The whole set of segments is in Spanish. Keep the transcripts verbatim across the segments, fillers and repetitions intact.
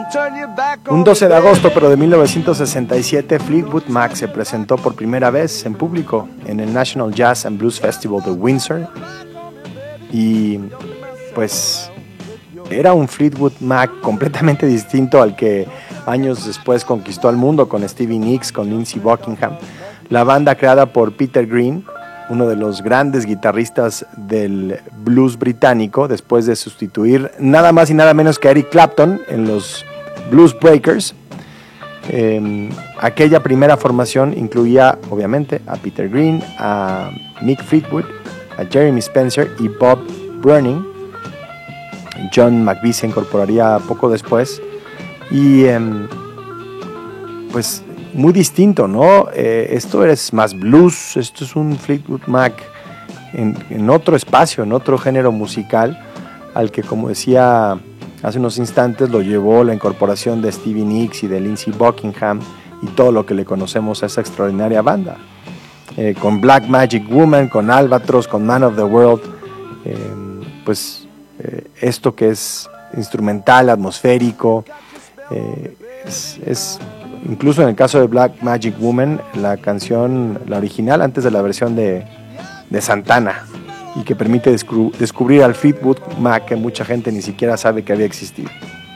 Un doce de agosto, pero de mil novecientos sesenta y siete, Fleetwood Mac se presentó por primera vez en público en el National Jazz and Blues Festival de Windsor. Y pues era un Fleetwood Mac completamente distinto al que años después conquistó al mundo con Stevie Nicks, con Lindsey Buckingham. La banda, creada por Peter Green, uno de los grandes guitarristas del blues británico, después de sustituir nada más y nada menos que a Eric Clapton en los Blues Breakers. Eh, aquella primera formación incluía obviamente a Peter Green, a Mick Fleetwood, a Jeremy Spencer y Bob Bruning. John McVie se incorporaría poco después y eh, pues muy distinto, ¿no? Eh, esto es más blues, esto es un Fleetwood Mac en, en otro espacio, en otro género musical, al que, como decía hace unos instantes, lo llevó la incorporación de Stevie Nicks y de Lindsey Buckingham y todo lo que le conocemos a esa extraordinaria banda. Eh, con Black Magic Woman, con Albatross, con Man of the World, eh, pues eh, esto que es instrumental, atmosférico, eh, es... es incluso en el caso de Black Magic Woman, la canción, la original, antes de la versión de, de Santana, y que permite descubrir, descubrir al Fleetwood Mac que mucha gente ni siquiera sabe que había existido.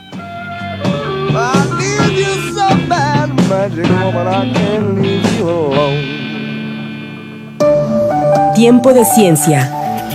Tiempo de ciencia.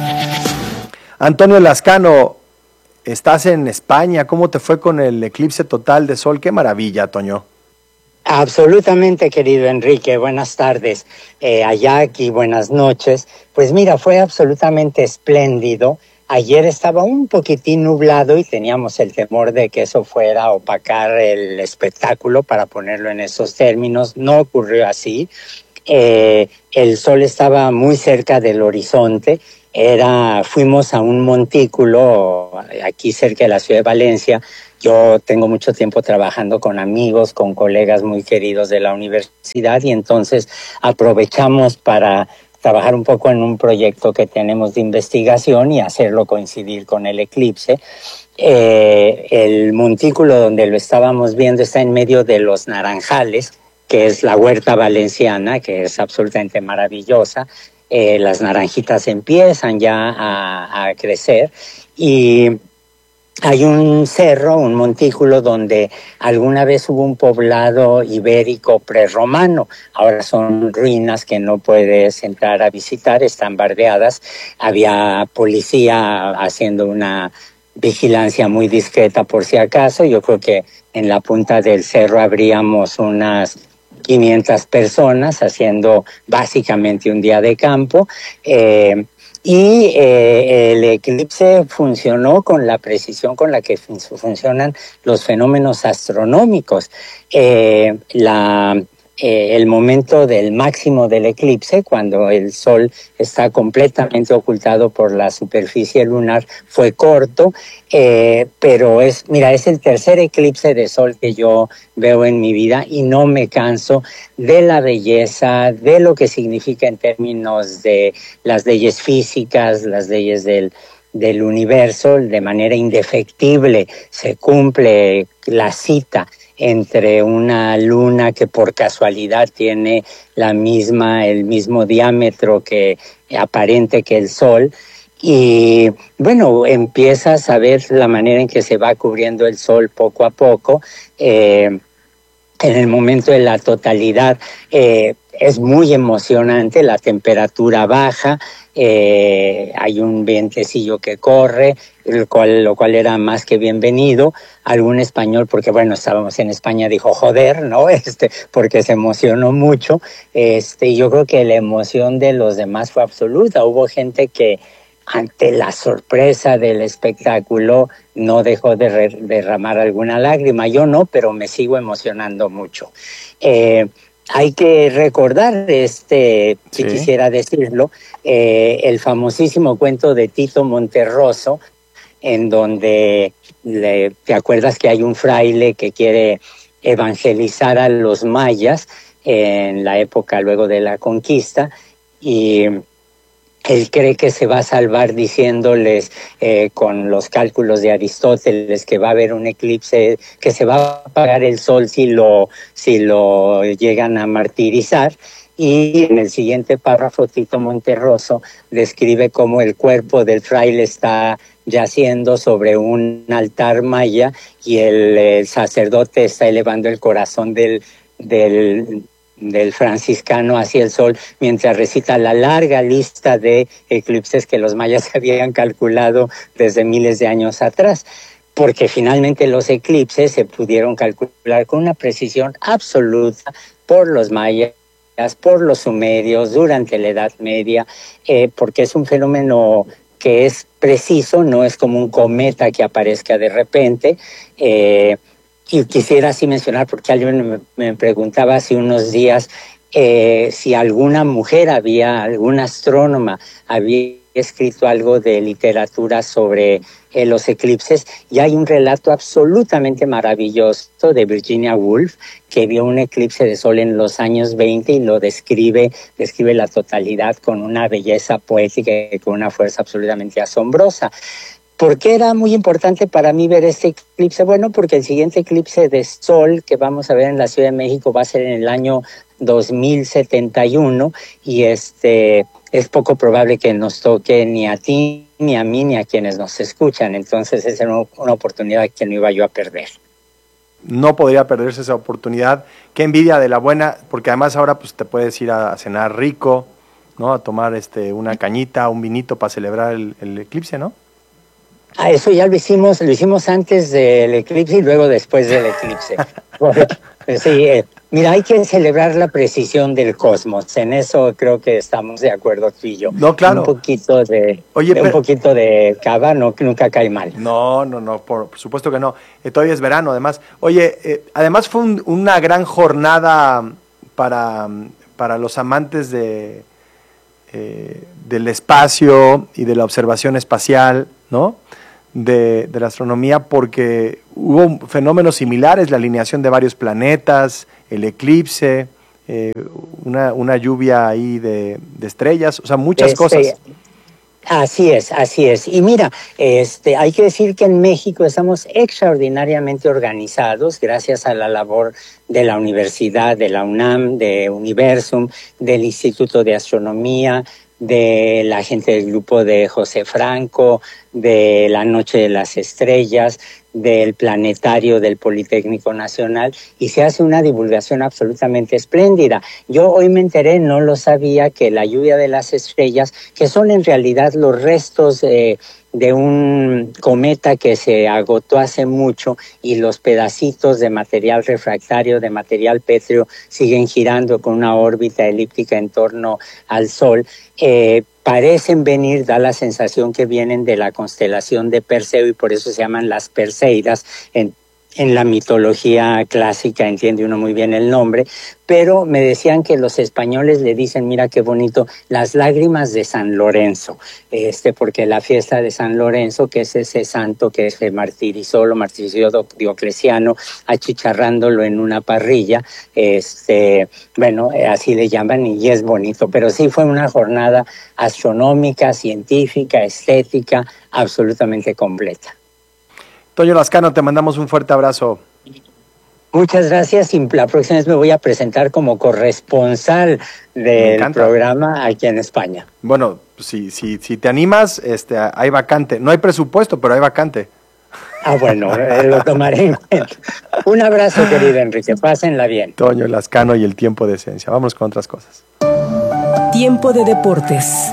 Antonio Lascano, estás en España. ¿Cómo te fue con el eclipse total de sol? ¡Qué maravilla, Toño! Absolutamente, querido Enrique, buenas tardes, eh, allá aquí, buenas noches. Pues mira, fue absolutamente espléndido. Ayer estaba un poquitín nublado y teníamos el temor de que eso fuera a opacar el espectáculo, para ponerlo en esos términos. No ocurrió así. Eh, el sol estaba muy cerca del horizonte. Era, fuimos a un montículo aquí cerca de la ciudad de Valencia. Yo tengo mucho tiempo trabajando con amigos, con colegas muy queridos de la universidad, y entonces aprovechamos para trabajar un poco en un proyecto que tenemos de investigación y hacerlo coincidir con el eclipse. Eh, el montículo donde lo estábamos viendo está en medio de los Naranjales, que es la huerta valenciana, que es absolutamente maravillosa. Eh, las naranjitas empiezan ya a, a crecer y hay un cerro, un montículo donde alguna vez hubo un poblado ibérico prerromano. Ahora son ruinas que no puedes entrar a visitar, están bardeadas. Había policía haciendo una vigilancia muy discreta por si acaso. Yo creo que en la punta del cerro habríamos unas quinientas personas haciendo básicamente un día de campo. Eh, Y eh, el eclipse funcionó con la precisión con la que fun- funcionan los fenómenos astronómicos. Eh, la, eh, el momento del máximo del eclipse, cuando el Sol está completamente ocultado por la superficie lunar, fue corto, eh, pero es, mira, es el tercer eclipse de Sol que yo veo en mi vida y no me canso de la belleza, de lo que significa en términos de las leyes físicas, las leyes del, del universo. De manera indefectible se cumple la cita entre una luna que por casualidad tiene la misma, el mismo diámetro que aparente que el Sol. Y bueno, empiezas a ver la manera en que se va cubriendo el Sol poco a poco. Eh, en el momento de la totalidad eh, es muy emocionante, la temperatura baja, eh, hay un vientecillo que corre, el cual, lo cual era más que bienvenido. Algún español, porque bueno, estábamos en España, dijo joder, ¿no? Este, porque se emocionó mucho. Este, yo creo que la emoción de los demás fue absoluta. Hubo gente que, ante la sorpresa del espectáculo, no dejó de re- derramar alguna lágrima. Yo no, pero me sigo emocionando mucho. Eh, hay que recordar, este, si Sí. quisiera decirlo, eh, el famosísimo cuento de Tito Monterroso, en donde le, te acuerdas que hay un fraile que quiere evangelizar a los mayas en la época luego de la conquista, y él cree que se va a salvar diciéndoles eh, con los cálculos de Aristóteles que va a haber un eclipse, que se va a apagar el sol si lo, si lo llegan a martirizar. Y en el siguiente párrafo, Tito Monterroso describe cómo el cuerpo del fraile está yaciendo sobre un altar maya y el, el sacerdote está elevando el corazón del, del, del franciscano hacia el sol mientras recita la larga lista de eclipses que los mayas habían calculado desde miles de años atrás. Porque finalmente los eclipses se pudieron calcular con una precisión absoluta por los mayas, por los sumerios durante la Edad Media, eh, porque es un fenómeno que es preciso, no es como un cometa que aparezca de repente. Eh, y quisiera así mencionar, porque alguien me, me preguntaba hace unos días eh, si alguna mujer había, alguna astrónoma había escrito algo de literatura sobre eh, los eclipses, y hay un relato absolutamente maravilloso de Virginia Woolf, que vio un eclipse de sol en los años veinte y lo describe, describe la totalidad con una belleza poética y con una fuerza absolutamente asombrosa. ¿Por qué era muy importante para mí ver este eclipse? Bueno, porque el siguiente eclipse de sol que vamos a ver en la Ciudad de México va a ser en el año dos mil setenta y uno, y este es poco probable que nos toque ni a ti, ni a mí, ni a quienes nos escuchan. Entonces esa era una oportunidad que no iba yo a perder. No podría perderse esa oportunidad. Qué envidia de la buena, porque además ahora pues te puedes ir a cenar rico, ¿no? A tomar este una cañita, un vinito para celebrar el, el eclipse, ¿no? Ah, eso ya lo hicimos, lo hicimos antes del eclipse y luego después del eclipse. Sí, eh, mira, hay que celebrar la precisión del cosmos. En eso creo que estamos de acuerdo tú y yo. No, claro. Un poquito de, Oye, de pero... un poquito de cava no, nunca cae mal. No, no, no, por, por supuesto que no. Eh, todavía es verano, además. Oye, eh, además fue un, una gran jornada para, para los amantes de eh, del espacio y de la observación espacial, ¿no? De, de la astronomía, porque hubo fenómenos similares, la alineación de varios planetas, el eclipse, eh, una, una lluvia ahí de, de estrellas, o sea, muchas este, cosas. Así es, así es. Y mira, este, hay que decir que en México estamos extraordinariamente organizados gracias a la labor de la universidad, de la UNAM, de Universum, del Instituto de Astronomía, de la gente del grupo de José Franco, de la Noche de las Estrellas, del Planetario del Politécnico Nacional, y se hace una divulgación absolutamente espléndida. Yo hoy me enteré, no lo sabía, que la lluvia de las estrellas, que son en realidad los restos eh, de un cometa que se agotó hace mucho, y los pedacitos de material refractario, de material pétreo, siguen girando con una órbita elíptica en torno al Sol, eh, parecen venir, da la sensación que vienen de la constelación de Perseo, y por eso se llaman las Perseidas. En, en la mitología clásica entiende uno muy bien el nombre, pero me decían que los españoles le dicen, mira qué bonito, las lágrimas de San Lorenzo, este, porque la fiesta de San Lorenzo, que es ese santo que se martirizó, lo martirizó Diocleciano, achicharrándolo en una parrilla, este, bueno, así le llaman, y es bonito, pero sí fue una jornada astronómica, científica, estética, absolutamente completa. Toño Lascano, te mandamos un fuerte abrazo. Muchas gracias, y la próxima vez me voy a presentar como corresponsal del programa aquí en España. Bueno, si, si, si te animas, este, hay vacante. No hay presupuesto, pero hay vacante. Ah, bueno, eh, lo tomaré en cuenta. Un abrazo, querido Enrique, pásenla bien. Toño Lascano y el tiempo de esencia. Vamos con otras cosas. Tiempo de deportes.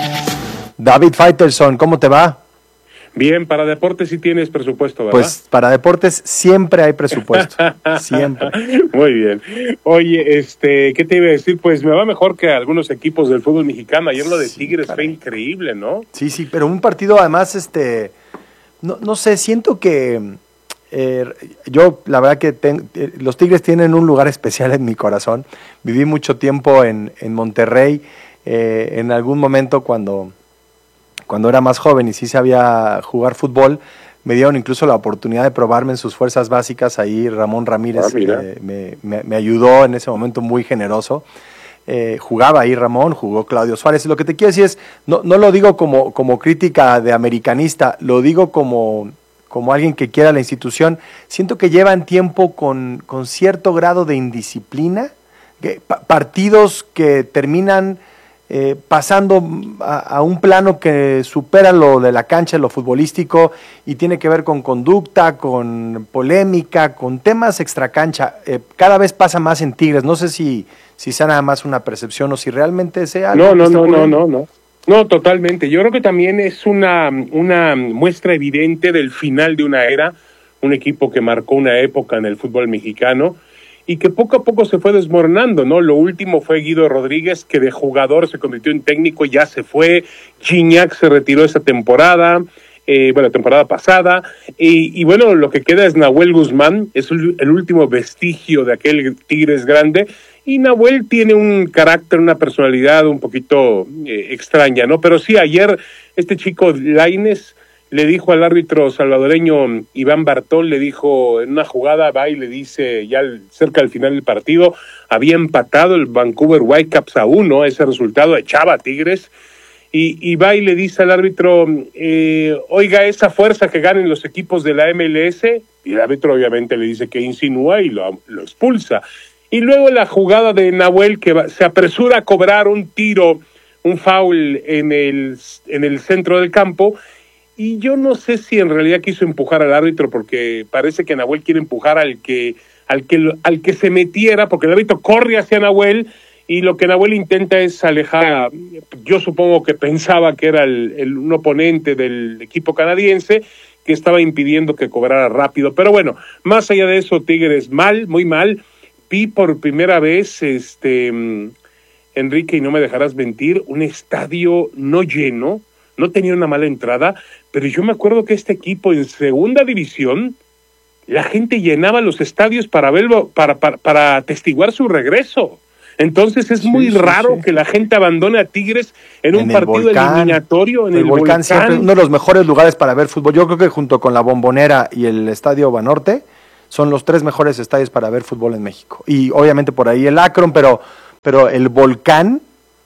David Faitelson, ¿cómo te va? Bien, para deportes sí tienes presupuesto, ¿verdad? Pues para deportes siempre hay presupuesto, siempre. Muy bien. Oye, este, ¿qué te iba a decir? Pues me va mejor que algunos equipos del fútbol mexicano. Ayer lo de sí, Tigres caray. Fue increíble, ¿no? Sí, sí, pero un partido además, este, no, no sé, siento que eh, yo, la verdad que ten, eh, los Tigres tienen un lugar especial en mi corazón. Viví mucho tiempo en, en Monterrey, eh, en algún momento cuando... Cuando era más joven y sí sabía jugar fútbol, me dieron incluso la oportunidad de probarme en sus fuerzas básicas. Ahí Ramón Ramírez ah, eh, me, me, me ayudó en ese momento, muy generoso. Eh, jugaba ahí Ramón, jugó Claudio Suárez. Lo que te quiero decir es, no, no lo digo como, como crítica de americanista, lo digo como, como alguien que quiera la institución. Siento que llevan tiempo con, con cierto grado de indisciplina, que, pa, partidos que terminan eh, pasando a, a un plano que supera lo de la cancha, lo futbolístico, y tiene que ver con conducta, con polémica, con temas extracancha. Eh, cada vez pasa más en Tigres. No sé si si sea nada más una percepción o si realmente sea... No, no, no, no, no, no. No, totalmente. Yo creo que también es una, una muestra evidente del final de una era, un equipo que marcó una época en el fútbol mexicano y que poco a poco se fue desmoronando, ¿no? Lo último fue Guido Rodríguez, que de jugador se convirtió en técnico y ya se fue. Gignac se retiró esa temporada, eh, bueno, temporada pasada, y, y bueno, lo que queda es Nahuel Guzmán, es el, el último vestigio de aquel Tigres grande. Y Nahuel tiene un carácter, una personalidad un poquito eh, extraña, ¿no? Pero sí, ayer este chico Lainez le dijo al árbitro salvadoreño Iván Bartol, le dijo en una jugada, va y le dice, ya cerca del final del partido, había empatado el Vancouver Whitecaps a uno, ese resultado echaba a Tigres, y, y va y le dice al árbitro, eh, oiga, esa fuerza que ganen los equipos de la M L S, y el árbitro obviamente le dice que insinúa y lo, lo expulsa. Y luego la jugada de Nahuel, que va, se apresura a cobrar un tiro, un foul en el, en el centro del campo, y yo no sé si en realidad quiso empujar al árbitro, porque parece que Nahuel quiere empujar al que, al que, al que se metiera, porque el árbitro corre hacia Nahuel, y lo que Nahuel intenta es alejar, yo supongo que pensaba que era el, el, un oponente del equipo canadiense, que estaba impidiendo que cobrara rápido. Pero bueno, más allá de eso, Tigres mal, muy mal. Vi por primera vez, este, Enrique, y no me dejarás mentir, un estadio no lleno, no tenía una mala entrada, pero yo me acuerdo que este equipo en segunda división, la gente llenaba los estadios para verlo, para, para, para atestiguar su regreso. Entonces es sí, muy sí, raro sí. que la gente abandone a Tigres en, en un partido volcán, eliminatorio en el, el volcán. volcán. Siempre uno de los mejores lugares para ver fútbol. Yo creo que junto con la Bombonera y el Estadio Banorte son los tres mejores estadios para ver fútbol en México. Y obviamente por ahí el Akron, pero, pero el Volcán,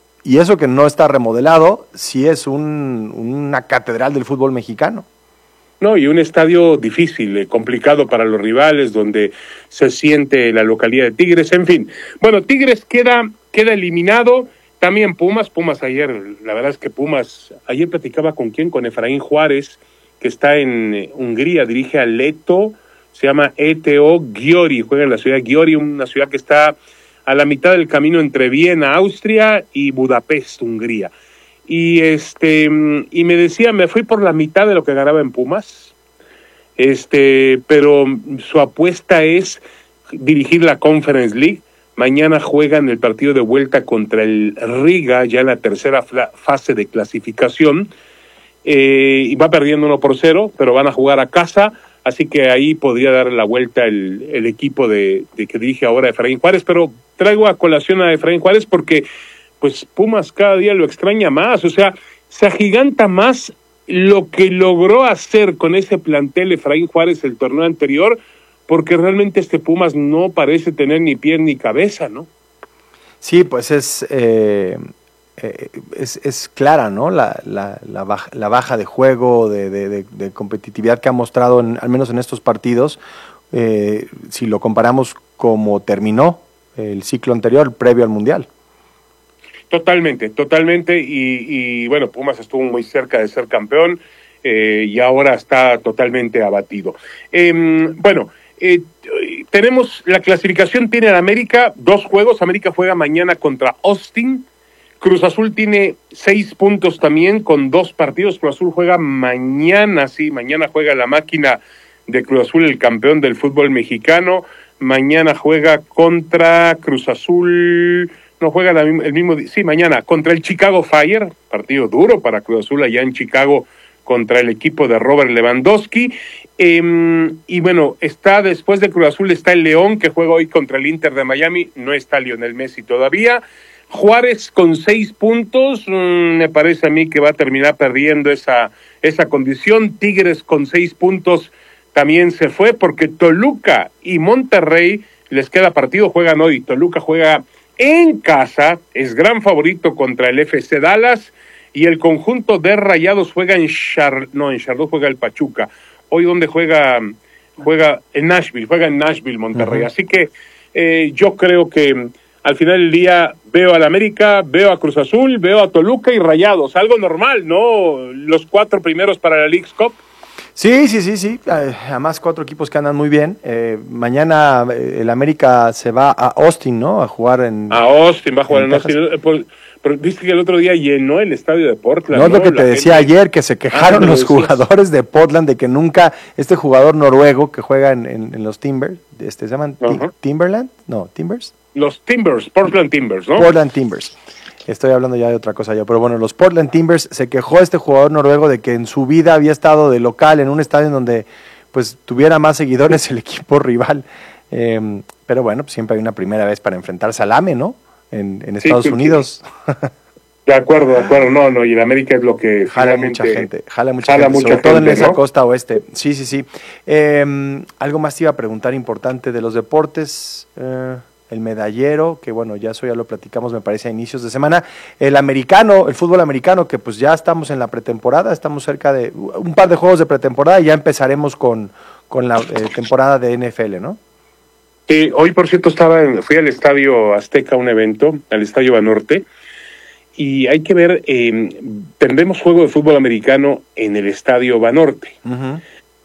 y eso que no está remodelado, sí es un, una catedral del fútbol mexicano. No, y un estadio difícil, eh, complicado para los rivales, donde se siente la localidad de Tigres, en fin. Bueno, Tigres queda, queda eliminado, también Pumas, Pumas ayer, la verdad es que Pumas, ayer platicaba con quién, con Efraín Juárez, que está en eh, Hungría, dirige a Leto, se llama E T O Győri, juega en la ciudad de Győri, una ciudad que está a la mitad del camino entre Viena, Austria, y Budapest, Hungría. Y este y me decía, me fui por la mitad de lo que ganaba en Pumas, este, pero su apuesta es dirigir la Conference League. Mañana juegan el partido de vuelta contra el Riga, ya en la tercera fase de clasificación, eh, y va perdiendo uno por cero, pero van a jugar a casa. Así que ahí podría dar la vuelta el, el equipo de, de que dirige ahora Efraín Juárez, pero traigo a colación a Efraín Juárez porque pues Pumas cada día lo extraña más, o sea, se agiganta más lo que logró hacer con ese plantel Efraín Juárez el torneo anterior, porque realmente este Pumas no parece tener ni pie ni cabeza, ¿no? Sí, pues es... Eh... Eh, es, es clara, ¿no? La, la, la, baja, la baja de juego, de, de, de, de competitividad que ha mostrado, en, al menos en estos partidos, eh, si lo comparamos como terminó el ciclo anterior, previo al Mundial. Totalmente, totalmente, y, y bueno, Pumas estuvo muy cerca de ser campeón, eh, y ahora está totalmente abatido. Eh, bueno, eh, tenemos, la clasificación tiene a América dos juegos, América juega mañana contra Austin, Cruz Azul tiene seis puntos también con dos partidos. Cruz Azul juega mañana, sí, mañana juega la máquina de Cruz Azul, el campeón del fútbol mexicano. Mañana juega contra Cruz Azul, no juega la, el mismo, sí, mañana contra el Chicago Fire, partido duro para Cruz Azul allá en Chicago contra el equipo de Robert Lewandowski. Eh, y bueno, está después de Cruz Azul está el León que juega hoy contra el Inter de Miami, no está Lionel Messi todavía. Juárez con seis puntos, mmm, me parece a mí que va a terminar perdiendo esa, esa condición. Tigres con seis puntos también se fue porque Toluca y Monterrey les queda partido, juegan hoy. Toluca juega en casa, es gran favorito contra el F C Dallas, y el conjunto de Rayados juega en Char... no, en Charlotte juega el Pachuca. Hoy donde juega, juega en Nashville, juega en Nashville, Monterrey. Uh-huh. Así que eh, yo creo que al final del día veo al América, veo a Cruz Azul, veo a Toluca y Rayados. Algo normal, ¿no? Los cuatro primeros para la Leagues Cup. Sí, sí, sí, sí. Además, cuatro equipos que andan muy bien. Eh, mañana eh, el América se va a Austin, ¿no? A jugar en... A Austin, va a jugar en, en Austin. Pero viste que el otro día llenó el estadio de Portland. No es lo que ¿no? te la decía gente... ayer, que se quejaron ah, los jugadores de Portland de que nunca este jugador noruego que juega en, en, en los Timbers, este, ¿se llaman uh-huh. Timberland? No, Timbers. Los Timbers, Portland Timbers, ¿no? Portland Timbers. Estoy hablando ya de otra cosa ya, pero bueno, los Portland Timbers, se quejó este jugador noruego de que en su vida había estado de local en un estadio en donde pues tuviera más seguidores el equipo rival. Eh, pero bueno, pues siempre hay una primera vez para enfrentarse al A M E, ¿no? En, en Estados sí, sí, Unidos. Sí. De acuerdo, de acuerdo, no, no, y el América es lo que jala mucha gente, jala mucha jala gente, mucha sobre gente, todo en esa ¿no? costa oeste. Sí, sí, sí. Eh, algo más te iba a preguntar importante de los deportes, eh, el medallero, que bueno, ya eso ya lo platicamos, me parece, a inicios de semana. El americano, el fútbol americano, que pues ya estamos en la pretemporada, estamos cerca de un par de juegos de pretemporada y ya empezaremos con, con la eh, temporada de N F L, ¿no? Eh, hoy, por cierto, estaba en, fui al Estadio Azteca a un evento, al Estadio Banorte, y hay que ver, eh, tendremos juego de fútbol americano en el Estadio Banorte, uh-huh.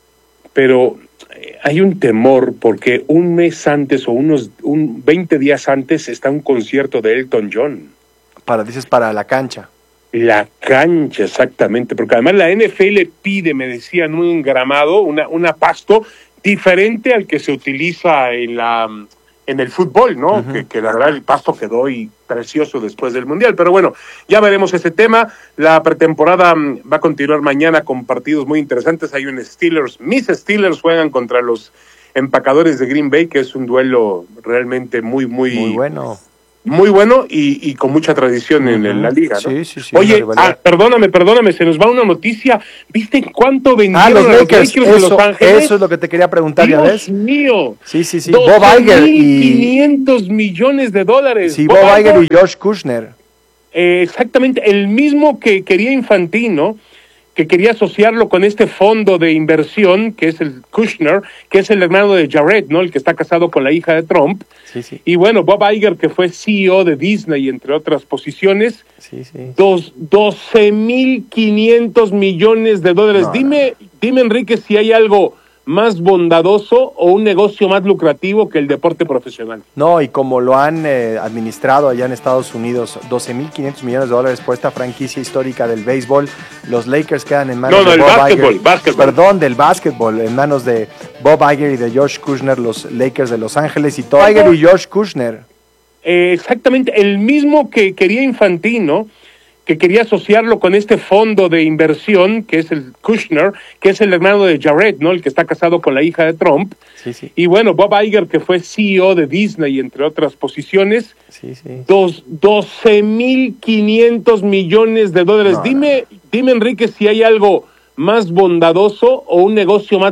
pero eh, hay un temor porque un mes antes o unos un veinte días antes está un concierto de Elton John. Para, dices, para la cancha. La cancha, exactamente, porque además la N F L pide, me decían, un engramado, una, una pasto diferente al que se utiliza en la en el fútbol, ¿no? Uh-huh. Que, que la verdad el pasto quedó y precioso después del Mundial. Pero bueno, ya veremos ese tema. La pretemporada va a continuar mañana con partidos muy interesantes. Hay un Steelers, mis Steelers juegan contra los empacadores de Green Bay, que es un duelo realmente muy, muy... Muy bueno. Muy bueno y, y con mucha tradición uh-huh. en, en la liga, ¿no? Sí, sí, sí. Oye, ah, perdóname, perdóname, se nos va una noticia. ¿Viste en cuánto vendieron ah, los Lakers, los Lakers eso, de Los Ángeles? Eso es lo que te quería preguntar, Dios ¿ya ves? mío. Sí, sí, sí. Bob Iger y... quinientos millones de dólares. Sí, Bob, Bob Iger y George Kushner. Eh, exactamente, el mismo que quería Infantino, que quería asociarlo con este fondo de inversión, que es el Kushner, que es el hermano de Jared, ¿no? El que está casado con la hija de Trump. Sí, sí. Y bueno, Bob Iger, que fue C E O de Disney, entre otras posiciones, sí, sí. Dos, doce mil quinientos millones de dólares. No, dime, no. dime, Enrique, si hay algo más bondadoso o un negocio más lucrativo que el deporte profesional. No, y como lo han eh, administrado allá en Estados Unidos, doce mil quinientos millones de dólares por esta franquicia histórica del béisbol, los Lakers quedan en manos no, no, de el Bob básquetbol, Iger. Básquetbol. Perdón, del básquetbol, en manos de Bob Iger y de George Kushner, los Lakers de Los Ángeles, y todo Iger y George Kushner. Eh, exactamente, el mismo que quería Infantino, que quería asociarlo con este fondo de inversión, que es el Kushner, que es el hermano de Jared, ¿no? El que está casado con la hija de Trump. Sí, sí. Y bueno, Bob Iger, que fue C E O de Disney, entre otras posiciones. Sí, sí. Dos, doce mil quinientos millones de dólares. No, dime, no. dime, Enrique, si hay algo más bondadoso o un negocio más